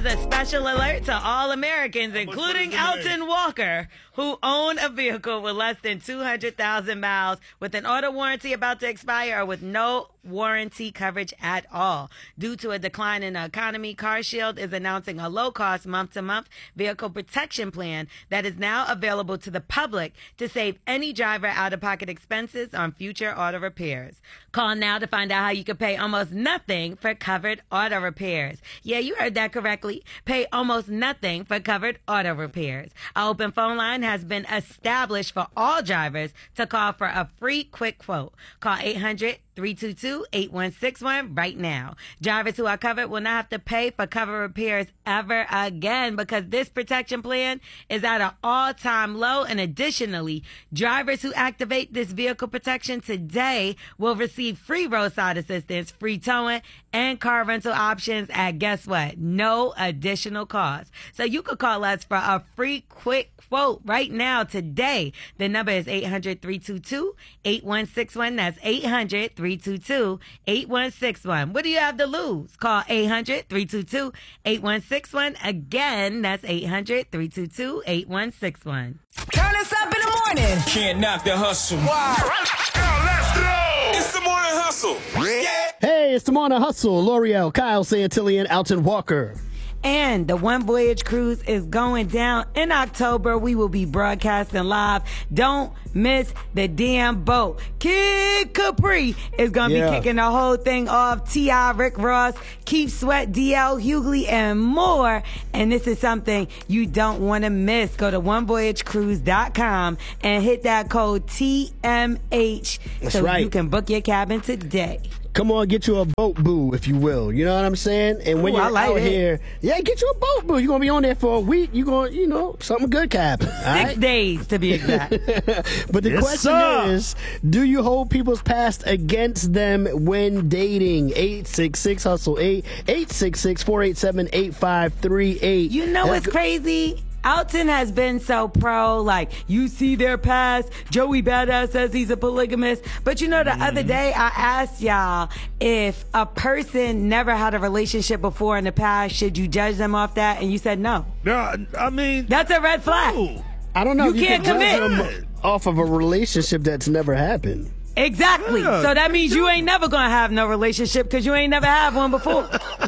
a special alert to all Americans, including Alton Walker, who own a vehicle with less than 200,000 miles with an auto warranty about to expire or with no warranty coverage at all. Due to a decline in the economy, CarShield is announcing a low-cost month-to-month vehicle protection plan that is now available to the public to save any driver out-of-pocket expenses on future auto repairs. Call now to find out how you can pay almost nothing for covered auto repairs. Yeah, you heard that correctly. Pay almost nothing for covered auto repairs. Our open phone line has been established for all drivers to call for a free quick quote. Call 800-322-8161 right now. Drivers who are covered will not have to pay for covered repairs ever again because this protection plan is at an all-time low. And additionally, drivers who activate this vehicle protection today will receive free roadside assistance, free towing, and car rental options at, guess what, no additional cost. So you could call us for a free quick quote right now today. The number is 800-322-8161. That's 800-322-8161. What do you have to lose? Call 800-322-8161. Again, that's 800-322-8161. Turn us up in the morning. Can't knock the hustle. Wow. Let's go. It's the morning hustle. Yeah. Hey, it's the morning hustle. L'Oreal, Kyle Santillan, Alton Walker. And the One Voyage Cruise is going down in October. We will be broadcasting live. Don't miss the damn boat. Kid Capri is going to be kicking the whole thing off. T.I., Rick Ross, Keith Sweat, D.L. Hughley, and more. And this is something you don't want to miss. Go to onevoyagecruise.com and hit that code TMH you can book your cabin today. Come on, get you a boat boo, if you will. You know what I'm saying? And when you're out here, get you a boat boo. You're going to be on there for a week. You're going to, something good can happen. 6 days, to be exact. But the question is, do you hold people's past against them when dating? 866-HUSTLE-8, 866-487-8538. You know what's crazy? Alton has been so pro, like, you see their past. Joey Badass says he's a polygamist. But you know, the other day I asked y'all if a person never had a relationship before in the past, should you judge them off that? And you said no. No, I mean, that's a red flag. No. I don't know you if you can't can judge commit them off of a relationship that's never happened. Exactly. Yeah. So that means you ain't never gonna have no relationship because you ain't never had one before.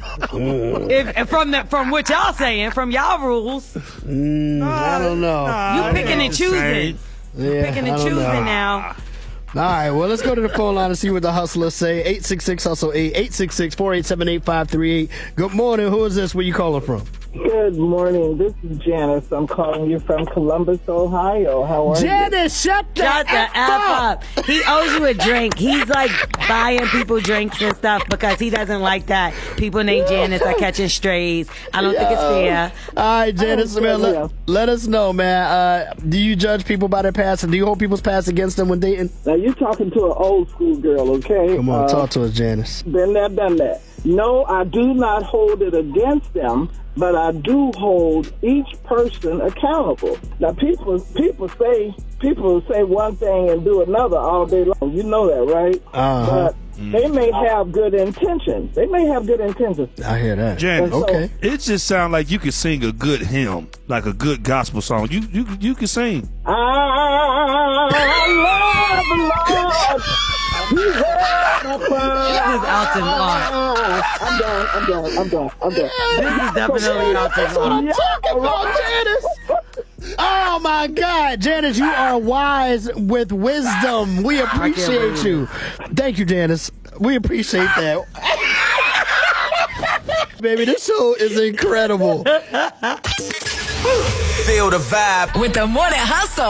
From what y'all saying, from y'all rules. I don't know. You picking and choosing. Yeah, Picking and choosing now. All right, well, let's go to the phone line and see what the hustlers say. 866-HUSTLE-8, 866-487-8538. Good morning. Who is this? Where you calling from? Good morning. This is Janice. I'm calling you from Columbus, Ohio. How are you? Janice, shut the F up. He owes you a drink. He's like buying people drinks and stuff because he doesn't like that people named Janice are catching strays. I don't think it's fair. All right, Janice, man, let us know, man. Do you judge people by their past, and do you hold people's past against them when dating? Now, you're talking to an old school girl, okay? Come on, talk to us, Janice. Been there, done that. No, I do not hold it against them, but I do hold each person accountable. Now, people say one thing and do another all day long. You know that, right? But they may have good intentions. I hear that. Jan, okay. It just sounds like you could sing a good hymn, like a good gospel song. You can sing. I love the Lord. This is Alton Walker. I'm done. This is definitely Alton That's what I'm talking about, Janice. Oh, my God. Janice, you are wise with wisdom. We appreciate you. Thank you, Janice. We appreciate that. Baby, this show is incredible. Feel the vibe with the morning hustle.